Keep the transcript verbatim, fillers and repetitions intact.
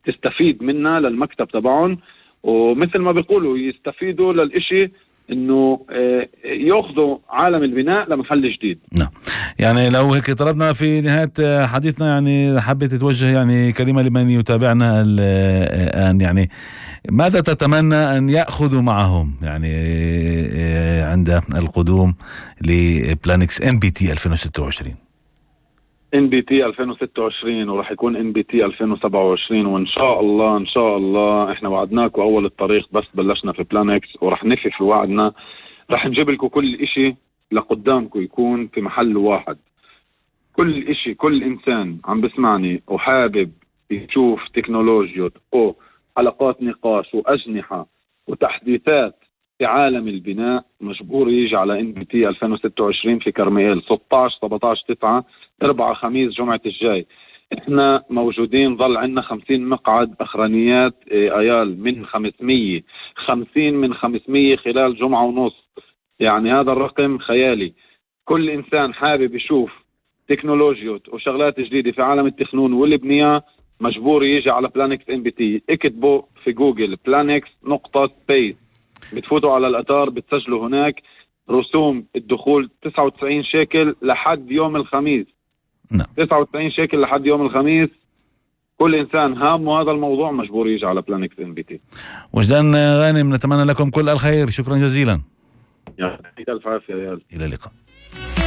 تستفيد منها للمكتب تبعهم، ومثل ما بيقولوا يستفيدوا للإشي انه ياخذوا عالم البناء لمحل جديد. نعم. يعني لو هيك طلبنا في نهاية حديثنا، يعني حبيت تتوجه يعني كلمة لمن يتابعنا الآن، يعني ماذا تتمنى أن يأخذوا معهم يعني عند القدوم لبلانكس إن بي تي ألفين وستة وعشرين؟ إن بي تي ألفين وستة وعشرين وراح يكون إن بي تي ألفين وسبعة وعشرين، وإن شاء الله إن شاء الله إحنا وعدناكم أول الطريق بس بلشنا في بلانكس، وراح نفي في وعدنا. راح نجيب لكم كل إشي لقدامكم يكون في محل واحد. كل إشي، كل إنسان عم بسمعني وحابب يشوف تكنولوجيا أو حلقات نقاش وأجنحة وتحديثات في عالم البناء، مجبور يجي على إن بي تي ألفين وستة وعشرين في كرميل ستة عشر سبعة عشر تسعة أربعة خميس جمعة الجاي. احنا موجودين، ظل عندنا خمسين مقعد أخرانيات ايال من خمسمية، خمسين من خمسمية خلال جمعة ونص. يعني هذا الرقم خيالي. كل إنسان حابب يشوف تكنولوجيا وشغلات جديدة في عالم التخنون والبنية مجبور يجي على بلانكس إن بي تي. اكتبوا في جوجل بلانكس نقطة سبيس، بتفوتوا على الأتار، بتسجلوا هناك. رسوم الدخول تسعة وتسعين شيكل لحد يوم الخميس. نعم. تسعة وتسعين شيكل لحد يوم الخميس. كل إنسان هامه هذا الموضوع مجبور يجي على بلانكس إن بي تي. وجدان غانم، نتمنى لكم كل الخير، شكرا جزيلا. يعطيك الف عافية. إلى اللقاء.